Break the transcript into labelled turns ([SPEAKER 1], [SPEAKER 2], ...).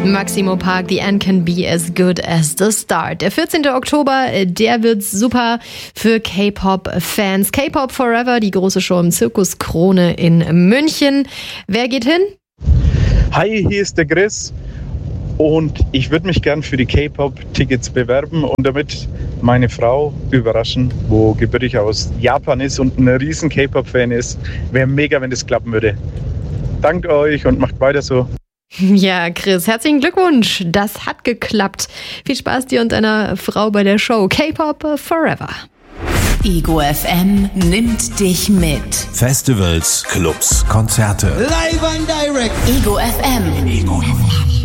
[SPEAKER 1] Maximo Park, The End Can Be As Good As The Start. Der 14. Oktober, der wird super für K-Pop-Fans. K-Pop Forever, die große Show im Zirkus Krone in München. Wer geht hin?
[SPEAKER 2] Hi, hier ist der Chris und ich würde mich gern für die K-Pop-Tickets bewerben und damit meine Frau überraschen, wo gebürtig aus Japan ist und ein riesen K-Pop-Fan ist. Wäre mega, wenn das klappen würde. Dankt euch und macht weiter so.
[SPEAKER 1] Ja, Chris, herzlichen Glückwunsch. Das hat geklappt. Viel Spaß dir und deiner Frau bei der Show K-Pop Forever.
[SPEAKER 3] Ego FM nimmt dich mit.
[SPEAKER 4] Festivals, Clubs, Konzerte.
[SPEAKER 5] Live and direct.
[SPEAKER 3] Ego FM.
[SPEAKER 4] Ego FM.